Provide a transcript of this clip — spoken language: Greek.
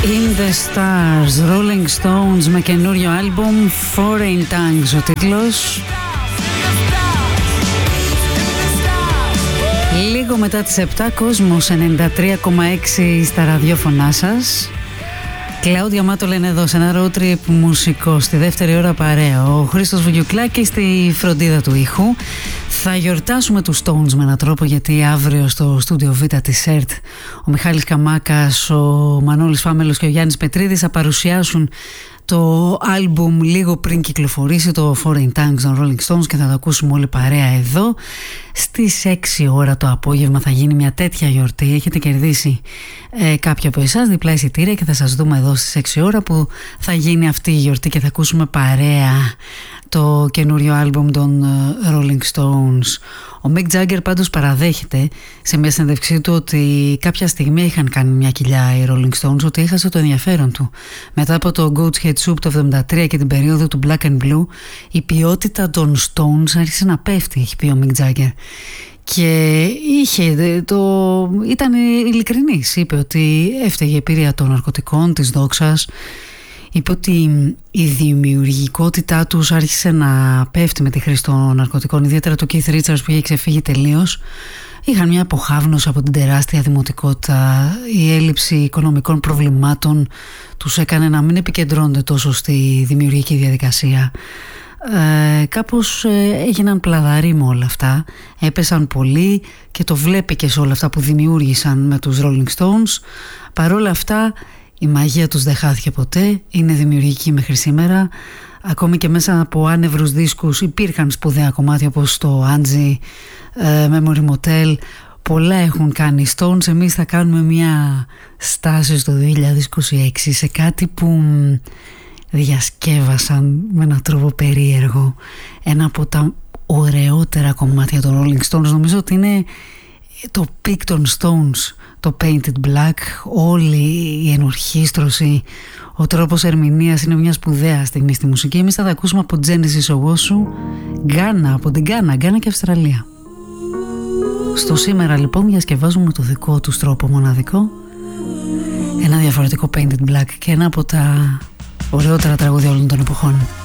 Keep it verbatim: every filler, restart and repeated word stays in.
In the Stars, Rolling Stones με καινούριο άλμπουμ, Foreign Tongues ο τίτλος. Λίγο μετά τις επτά, Κόσμος ενενήντα τρία κόμμα έξι στα ραδιόφωνά σας. Κλάουδια Μάτο λένε εδώ σε ένα road trip μουσικό στη δεύτερη ώρα παρέα. Ο Χρήστος Βουγιουκλάκης στη φροντίδα του ήχου. Θα γιορτάσουμε τους Stones με έναν τρόπο, γιατί αύριο στο στούντιο Β της ΕΡΤ ο Μιχάλης Καμάκας, ο Μανώλης Φάμελος και ο Γιάννης Πετρίδης θα παρουσιάσουν το άλμπουμ λίγο πριν κυκλοφορήσει, το Foreign Tongues των Rolling Stones, και θα το ακούσουμε όλοι παρέα εδώ. Στις έξι ώρα το απόγευμα θα γίνει μια τέτοια γιορτή. Έχετε κερδίσει ε, κάποια από εσάς διπλά εισιτήρια και θα σας δούμε εδώ στις έξι ώρα που θα γίνει αυτή η γιορτή και θα ακούσουμε παρέα το καινούριο άλμπουμ των Rolling Stones. Ο Mick Jagger πάντως παραδέχεται σε μια συνέντευξή του ότι κάποια στιγμή είχαν κάνει μια κοιλιά οι Rolling Stones, ότι έχασε το ενδιαφέρον του. Μετά από το Goat's Head Soup το εβδομήντα τρία και την περίοδο του Black and Blue, η ποιότητα των Stones άρχισε να πέφτει, έχει πει ο Mick Jagger. Και είχε το... ήταν ειλικρινής, είπε ότι έφταιγε η εμπειρία των ναρκωτικών, της δόξας. Είπε ότι η δημιουργικότητά τους άρχισε να πέφτει με τη χρήση των ναρκωτικών, ιδιαίτερα το Keith Richards που είχε ξεφύγει τελείως. Είχαν μια αποχάβνωση από την τεράστια δημοτικότητα. Η έλλειψη οικονομικών προβλημάτων τους έκανε να μην επικεντρώνονται τόσο στη δημιουργική διαδικασία. Ε, κάπως ε, έγιναν πλαδαροί με όλα αυτά, έπεσαν πολύ και το βλέπει και σε όλα αυτά που δημιούργησαν με τους Rolling Stones. Παρόλα αυτά η μαγεία τους δεν χάθηκε ποτέ, είναι δημιουργική μέχρι σήμερα. Ακόμη και μέσα από άνευρους δίσκους υπήρχαν σπουδαία κομμάτια όπως το Angie, ε, Memory Motel. Πολλά έχουν κάνει Stones. Εμείς θα κάνουμε μια στάση στο δύο χιλιάδες είκοσι έξι σε κάτι που διασκεύασαν με έναν τρόπο περίεργο. Ένα από τα ωραιότερα κομμάτια των Rolling Stones νομίζω ότι είναι το peak των Stones, το Painted Black. Όλη η ενορχήστρωση, ο τρόπος ερμηνείας είναι μια σπουδαία στιγμή στη μουσική. Εμείς θα τα ακούσουμε από Genesis Owusu, Γκάνα, από την Γκάνα, Γκάνα και Αυστραλία. Στο σήμερα λοιπόν διασκευάζουμε το δικό τους τρόπο μοναδικό, ένα διαφορετικό Painted Black και ένα από τα ωραιότερα τραγούδια όλων των εποχών.